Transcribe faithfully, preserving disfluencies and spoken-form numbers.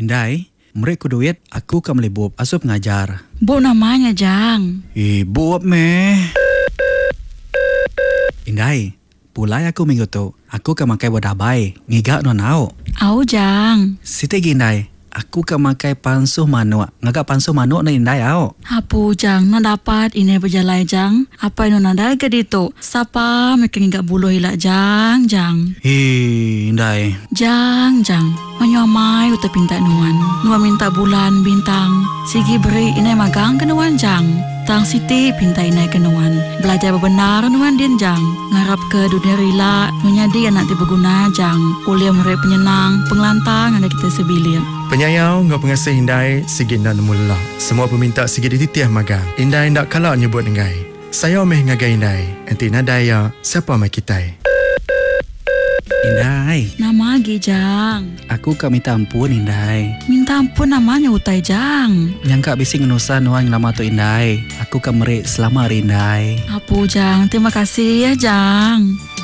Indai, mereka duit, aku kan beli buat asup ngajar. Bu namanya, Jang. Eh, buat meh. Indai, pulai aku minggu tu, aku kan makai wadabai, ngigak no nau. Au, Jang. Siti Indai, aku kan makai pansuh manuk, ngagak pansuh manuk na Indai au. Hapu, Jang, na dapat ini berjalai, Jang. Apa yang nanda ke dito? Sapa mereka ngigak buluh hilak, Jang, Jang. Eh, Indai. Jang, Jang. Manyamai uta pinta nuan. Nuan minta bulan bintang. Sigi beri inai magang ke nuan, Jang. Tang Siti pinta inai ke nuan. Belajar benar nuan din, Jang. Ngarap ke dunia rila. Nunyadi anak berguna, Jang. Kuliah mereka penyenang. Pengelantang ada kita sebilir. Penyayau ngau pengasih Indai sigi nan mula. Semua peminta sigi dititiah magang. Indai ndak kalak nyebut ngai. Saya meh ngagai Indai. Enti nadaya siapa mai kitai. Indai, Nama lagi, Jang. aku kan minta ampun Indai. Minta ampun namanya utai, Jang. Yang kak bising nusan nuan nama tu Indai. Aku kan merik selama hari Indai. Apu, Jang. Terima kasih ya, Jang.